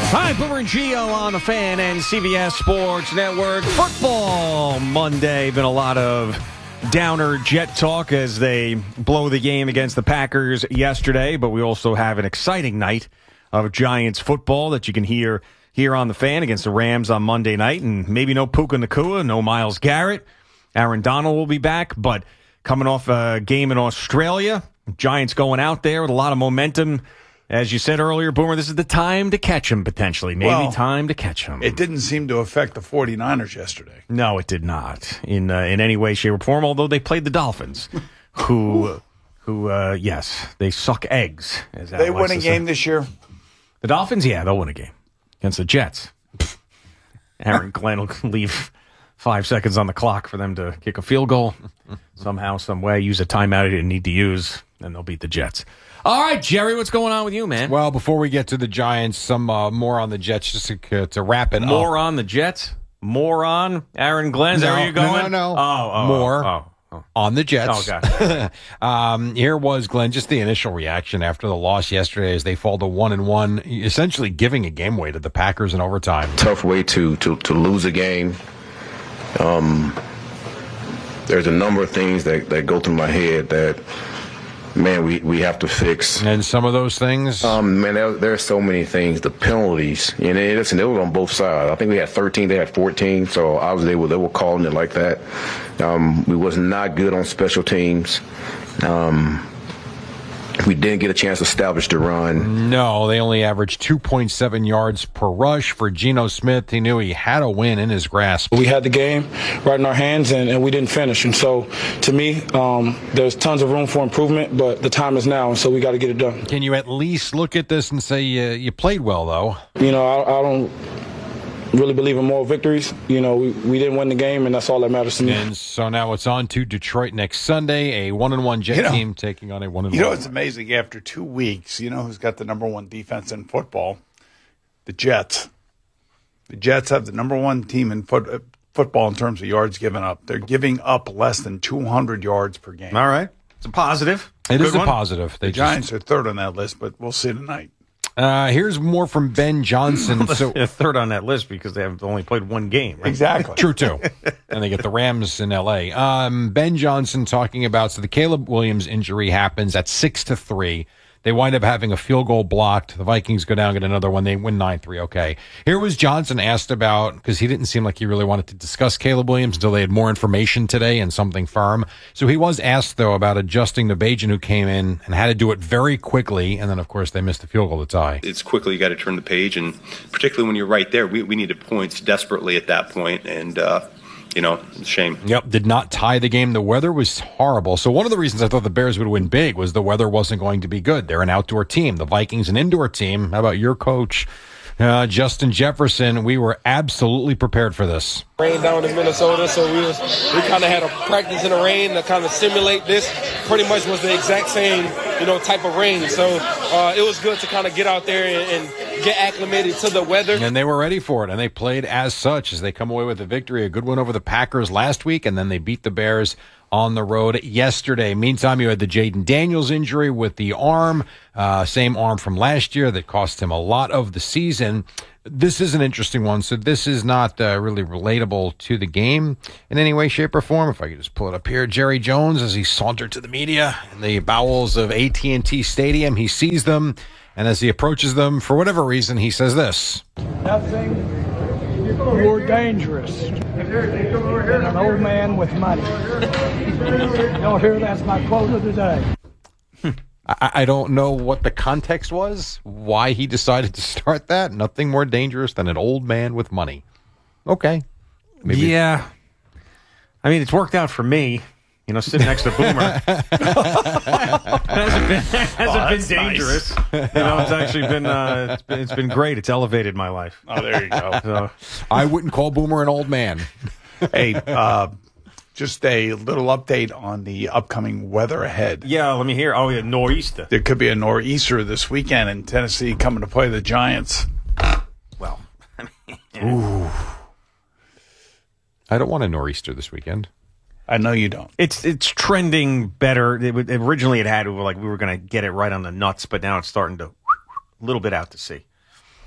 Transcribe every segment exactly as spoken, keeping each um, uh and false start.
Hi, Boomer and Gio on the Fan and C B S Sports Network. Football Monday. Been a lot of downer Jet talk as they blow the game against the Packers yesterday, but we also have an exciting night of Giants football that you can hear here on the Fan against the Rams on Monday night. And maybe no Puka Nacua, no Myles Garrett. Aaron Donald will be back, but coming off a game in Australia, Giants going out there with a lot of momentum. As you said earlier, Boomer, this is the time to catch him, potentially. Maybe well, time to catch him. It didn't seem to affect the 49ers yesterday. No, it did not in uh, in any way, shape, or form, although they played the Dolphins, who, who uh, yes, they suck eggs. As they win a game say. this year? The Dolphins, yeah, they'll win a game against the Jets. Aaron Glenn will leave five seconds on the clock for them to kick a field goal somehow, some way, use a timeout he didn't need to use, and they'll beat the Jets. All right, Jerry, what's going on with you, man? Well, before we get to the Giants, some uh, more on the Jets just to, to wrap it more up. More on the Jets? More on Aaron Glenn? Is no, that where you're going? No, no, no. Oh, oh, more oh, oh. on the Jets. Oh, God. um, here was, Glenn, just the initial reaction after the loss yesterday as they fall to one and one, essentially giving a game away to the Packers in overtime. Tough way to, to, to lose a game. Um, there's a number of things that, that go through my head that, man, we, we have to fix. And some of those things? Um, man, there, there are so many things. The penalties, and it, listen, it was on both sides. I think we had thirteen, they had fourteen, so obviously they were, they were calling it like that. Um, we was not good on special teams. Um, we didn't get a chance to establish the run. No, they only averaged two point seven yards per rush. For Geno Smith, he knew he had a win in his grasp. We had the game right in our hands, and, and we didn't finish. And so, to me, um, there's tons of room for improvement, but the time is now, and so we got to get it done. Can you at least look at this and say you, you played well, though? You know, I, I don't really believe in moral victories. You know, we, we didn't win the game, and that's all that matters to me. And so now it's on to Detroit next Sunday, a one and one Jet you know, team taking on a one and one. You know, it's amazing. After two weeks, you know who's got the number one defense in football? The Jets. The Jets have the number one team in foot, uh, football in terms of yards given up. They're giving up less than two hundred yards per game. All right. It's a positive. It Good is a one. positive. They the just... Giants are third on that list, but we'll see tonight. Uh, here's more from Ben Johnson. So they're third on that list because they have only played one game. Right? Exactly. True, too. And they get the Rams in L A. Um, Ben Johnson talking about, so the Caleb Williams injury happens at six to three. They wind up having a field goal blocked. The Vikings go down, get another one. They win nine three. Okay. Here was Johnson asked about, because he didn't seem like he really wanted to discuss Caleb Williams until they had more information today and something firm. So he was asked, though, about adjusting the Bajan, who came in and had to do it very quickly. And then, of course, they missed the field goal to tie. It's quickly. You got to turn the page. And particularly when you're right there, we, we needed points desperately at that point. And, uh, You know, it's a shame. Yep, did not tie the game. The weather was horrible. So one of the reasons I thought the Bears would win big was the weather wasn't going to be good. They're an outdoor team. The Vikings, an indoor team. How about your coach, uh, Justin Jefferson? We were absolutely prepared for this. Rain down in Minnesota, so we was, we kind of had a practice in the rain to kind of simulate this. Pretty much was the exact same, you know, type of rain. So uh, it was good to kind of get out there and, and get acclimated to the weather. And they were ready for it, and they played as such as they come away with a victory. A good win over the Packers last week, and then they beat the Bears on the road yesterday. Meantime, you had the Jaden Daniels injury with the arm, uh, same arm from last year that cost him a lot of the season. This is an interesting one. So this is not uh, really relatable to the game in any way, shape, or form. If I could just pull it up here. Jerry Jones, as he sauntered to the media in the bowels of A T and T Stadium, he sees them, and as he approaches them, for whatever reason, he says this. Nothing more dangerous than an old man with money. Y'all hear that's my quote of the day. I, I don't know what the context was, why he decided to start that. Nothing more dangerous than an old man with money. Okay. Maybe. Yeah. I mean, it's worked out for me. You know, sitting next to Boomer. it hasn't been, hasn't oh, been dangerous. Nice. You know, it's actually been, uh, it's been, it's been great. It's elevated my life. Oh, there you go. So, I wouldn't call Boomer an old man. Hey, uh, just a little update on the upcoming weather ahead. Yeah, let me hear. Oh, yeah, nor'easter. There could be a nor'easter this weekend in Tennessee coming to play the Giants. Well, I mean, ooh. I don't want a nor'easter this weekend. I know you don't. It's it's trending better. It would, originally, it had like we were going to get it right on the nuts, but now it's starting to a little bit out to sea.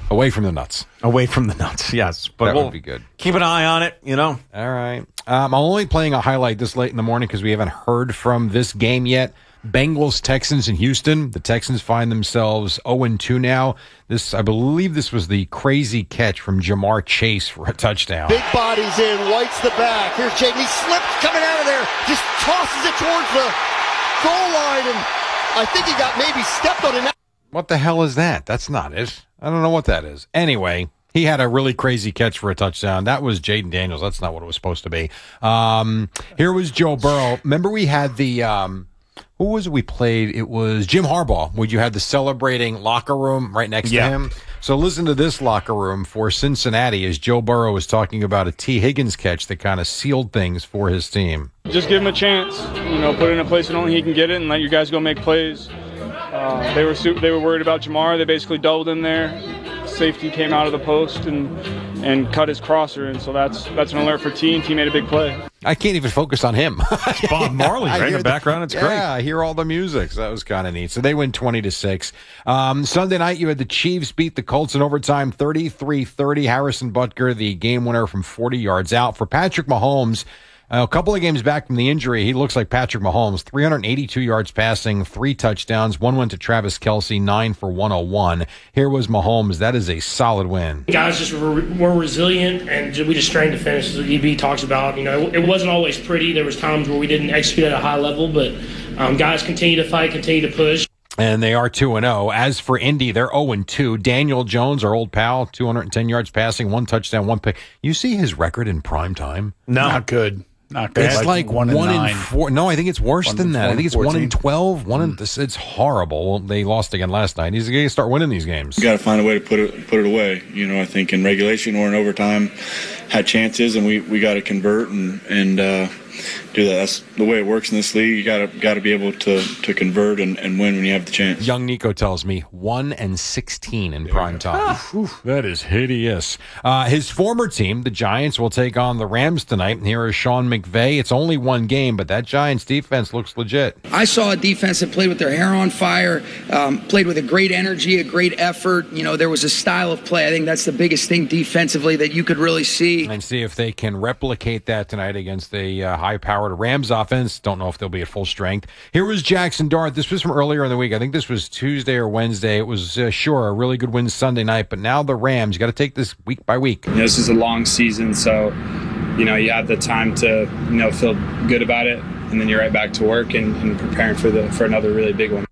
Away from the nuts. Away from the nuts, yes. But That we'll would be good. Keep an eye on it, you know. All right. Um, I'm only playing a highlight this late in the morning because we haven't heard from this game yet. Bengals, Texans in Houston. The Texans find themselves oh and two now. This, I believe this was the crazy catch from Jamar Chase for a touchdown. Big bodies in, White's the back. Here's Jake. He slips coming out of there, just tosses it towards the goal line, and I think he got maybe stepped on it. What the hell is that? That's not it. I don't know what that is. Anyway, he had a really crazy catch for a touchdown. That was Jaden Daniels. That's not what it was supposed to be. Um, here was Joe Burrow. Remember we had the, um, who was it we played? It was Jim Harbaugh, where you had the celebrating locker room right next Yeah. to him. So listen to this locker room for Cincinnati as Joe Burrow was talking about a T. Higgins catch that kind of sealed things for his team. Just give him a chance. You know, put it in a place that only he can get it and let your guys go make plays. Uh, they were super, they were worried about Jamar. They basically doubled in there. Safety came out of the post and and cut his crosser, and so that's that's an alert for T, and T made a big play. I can't even focus on him. Bob Marley, right in the background. It's yeah, great. I hear all the music. So that was kind of neat. So they win twenty to six. Um, Sunday night, you had the Chiefs beat the Colts in overtime thirty-three thirty. Harrison Butker, the game winner from forty yards out. For Patrick Mahomes, Uh, a couple of games back from the injury, he looks like Patrick Mahomes. three hundred eighty-two yards passing, three touchdowns. One went to Travis Kelce, nine for one oh one. Here was Mahomes. That is a solid win. Guys just were more resilient, and we just strained to finish. As E B talks about, you know, it wasn't always pretty. There was times where we didn't execute at a high level, but um, guys continue to fight, continue to push. And they are two and oh. As for Indy, they're oh and two. Daniel Jones, our old pal, two hundred ten yards passing, one touchdown, one pick. You see his record in prime time? No. Not good. Not good. It's like, like one, one in four. No, I think it's worse one than that. I think it's one in fourteen. twelve. One in this. It's horrible. Well, they lost again last night. He's going to start winning these games. You got to find a way to put it put it away. You know, I think in regulation or in overtime, had chances and we, we got to convert and and uh, do that. That's the way it works in this league. You got to got to be able to to convert and, and win when you have the chance. Young Nico tells me one and sixteen in prime time. That is hideous. Uh, his former team, the Giants, will take on the Rams tonight. And here is Sean McVay. It's only one game, but that Giants defense looks legit. I saw a defense that played with their hair on fire, um, played with a great energy, a great effort. You know, there was a style of play. I think that's the biggest thing defensively that you could really see. And see if they can replicate that tonight against a uh, high-powered Rams offense. Don't know if they'll be at full strength. Here was Jackson Dart. This was from earlier in the week. I think this was Tuesday or Wednesday. It was, uh, sure, a really good win Sunday night, but now the Rams, you got to take this week by week. You know, this is a long season, so, you know, you have the time to, you know, feel good about it, and then you're right back to work and, and preparing for the for another really big one.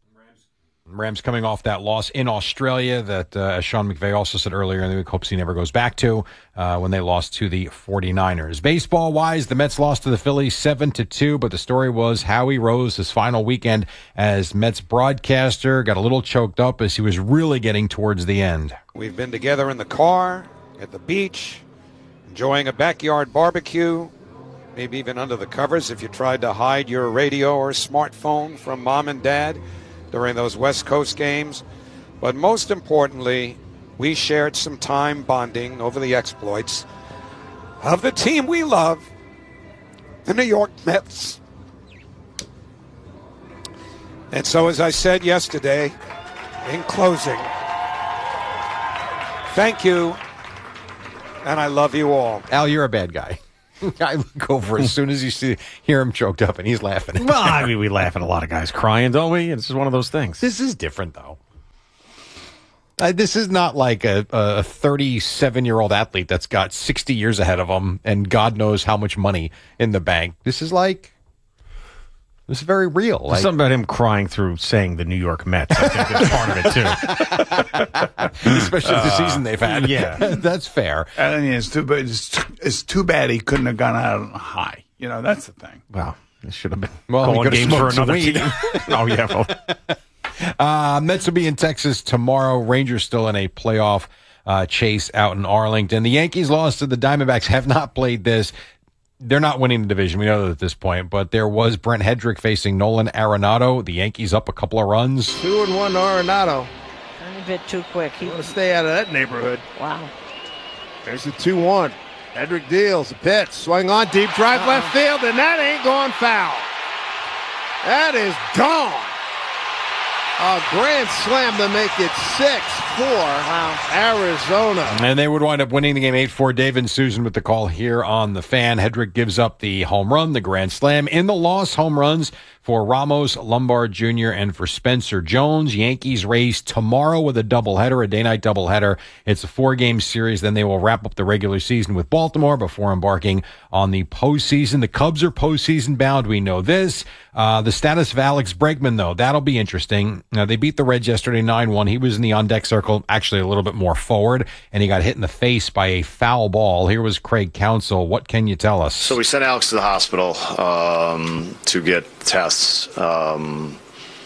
Rams coming off that loss in Australia that, uh, as Sean McVay also said earlier in the week, hopes he never goes back to uh, when they lost to the forty-niners. Baseball-wise, the Mets lost to the Phillies seven to two, but the story was Howie Rose, his final weekend as Mets broadcaster, got a little choked up as he was really getting towards the end. We've been together in the car, at the beach, enjoying a backyard barbecue, maybe even under the covers if you tried to hide your radio or smartphone from mom and dad during those West Coast games. But most importantly, we shared some time bonding over the exploits of the team we love, the New York Mets. And so, as I said yesterday, in closing, thank you, and I love you all. Al, you're a bad guy. I look over as soon as you see hear him choked up, and he's laughing. Well, I mean, we laugh at a lot of guys crying, don't we? It's just one of those things. This is different, though. Uh, this is not like a, a thirty-seven-year-old athlete that's got sixty years ahead of him and God knows how much money in the bank. This is like, this is very real. There's Like, something about him crying through saying the New York Mets. I think that's part of it, too. especially the season they've had. Yeah. That's fair. I mean, it's too, but it's, too, it's too bad he couldn't have gone out on a high. You know, that's the thing. Wow. It should have been Well, he calling could have games for smoked some another weed. team. Oh, yeah. Well, Uh, Mets will be in Texas tomorrow. Rangers still in a playoff uh, chase out in Arlington. The Yankees lost to the Diamondbacks, have not played this. They're not winning the division. We know that at this point, but there was Brent Hedrick facing Nolan Arenado. The Yankees up a couple of runs. Two and one to Arenado. A bit too quick. He Want to stay out of that neighborhood. Wow. There's the two one. Hedrick deals a pitch, swing on deep drive Uh-uh. left field, and that ain't going foul. That is gone. A grand slam to make it six four. Wow. Arizona. And they would wind up winning the game eight four. Dave and Susan with the call here on the Fan. Hedrick gives up the home run, the grand slam. In the loss, home runs for Ramos, Lombard Junior, and for Spencer Jones. Yankees race tomorrow with a doubleheader, a day-night doubleheader. It's a four-game series. Then they will wrap up the regular season with Baltimore before embarking on the postseason. The Cubs are postseason bound. We know this. Uh, the status of Alex Bregman, though, that'll be interesting. Now, they beat the Reds yesterday nine one. He was in the on-deck circle, actually a little bit more forward, and he got hit in the face by a foul ball. Here was Craig Counsell. What can you tell us? So we sent Alex to the hospital um, to get tests um,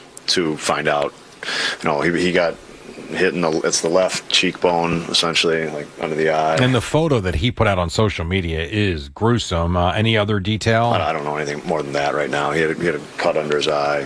to find out. You know, he, he got hit in the, it's the left cheekbone, essentially, like under the eye. And the photo that he put out on social media is gruesome. Uh, any other detail? I, I don't know anything more than that right now. He had, he had a cut under his eye.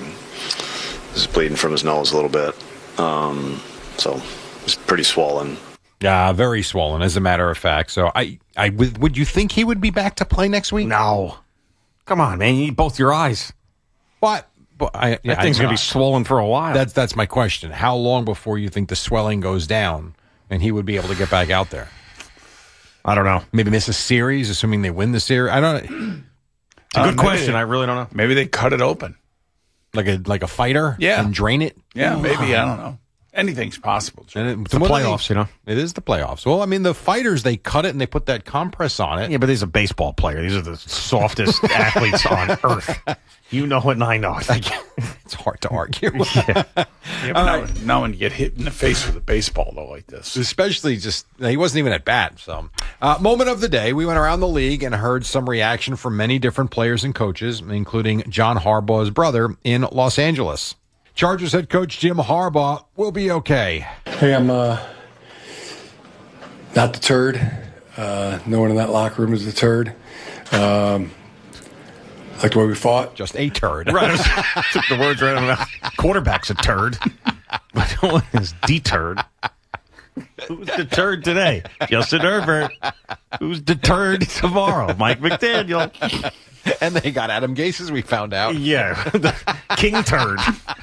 He's bleeding from his nose a little bit. Um, so it's pretty swollen. Yeah, very swollen, as a matter of fact. So I, I would, would you think he would be back to play next week? No. Come on, man. You need both your eyes. What? But I, that yeah, thing's I, going to be swollen for a while. That's that's my question. How long before you think the swelling goes down and he would be able to get back out there? I don't know. Maybe miss a series, assuming they win the series. I don't. It's a good uh, question. Maybe, I really don't know. Maybe they cut it open, like a like a fighter. Yeah, and drain it. Yeah, maybe. I don't know. Anything's possible. And it, it's the playoffs, you know. It is the playoffs. Well, I mean, the fighters, they cut it and they put that compress on it. Yeah, but he's a baseball player. These are the softest athletes on earth. You know it, and I know it. It's hard to argue. yeah. yeah but now, right. now when you get hit in the face with a baseball, though, like this. Especially just, he wasn't even at bat. So, uh, moment of the day, we went around the league and heard some reaction from many different players and coaches, including John Harbaugh's brother in Los Angeles. Chargers head coach Jim Harbaugh will be okay. Hey, I'm uh, not deterred. Uh, no one in that locker room is deterred. Um, like the way we fought. Just a turd. Right. Took the words right out of my mouth. Quarterback's a turd. But no one is deterred. Who's deterred today? Justin Herbert. Who's deterred tomorrow? Mike McDaniel. And they got Adam Gase, as we found out. Yeah. The King Turd.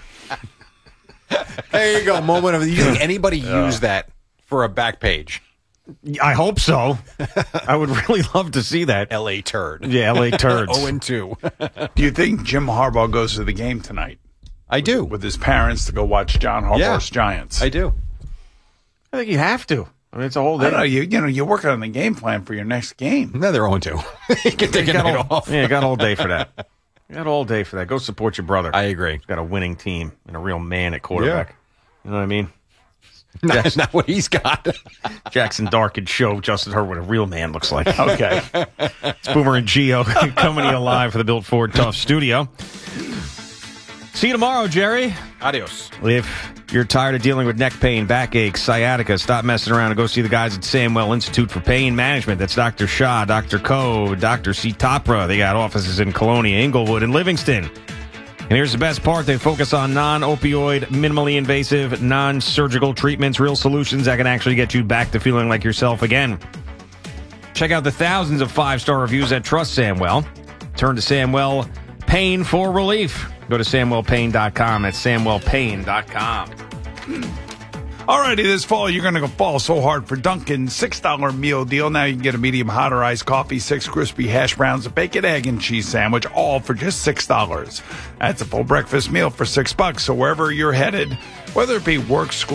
There you go. Moment of. Do you think anybody yeah. used that for a back page? I hope so. I would really love to see that. L A turd. Yeah, L A turds. oh and two. Do you think Jim Harbaugh goes to the game tonight? I with, do. With his parents to go watch John Harbaugh's yeah, Giants. I do. I think you have to. I mean, it's a whole day. I don't know, you, you know, you're working on the game plan for your next game. No, they're oh and two. You can take a night all, off. Yeah, got all day for that. You got all day for that. Go support your brother. I agree. He's got a winning team and a real man at quarterback. Yeah. You know what I mean? Not, Jackson, not what he's got. Jackson Dark could show Justin Herbert what a real man looks like. Okay. It's Boomer and Gio coming to you live for the Built Ford Tough studio. See you tomorrow, Jerry. Adios. If you're tired of dealing with neck pain, backache, sciatica, stop messing around and go see the guys at Samwell Institute for Pain Management. That's Doctor Shah, Doctor Ko, Doctor C. Topra. They got offices in Colonia, Inglewood, and Livingston. And here's the best part. They focus on non-opioid, minimally invasive, non-surgical treatments, real solutions that can actually get you back to feeling like yourself again. Check out the thousands of five-star reviews that trust Samwell. Turn to Samwell Pain for relief. Go to Samwell Pain dot com. That's Samwell Pain dot com. Alrighty, this fall you're going to go fall so hard for Dunkin's six dollar meal deal. Now you can get a medium hot or iced coffee, six crispy hash browns, a bacon, egg, and cheese sandwich, all for just six dollars. That's a full breakfast meal for six bucks. So wherever you're headed, whether it be work, school,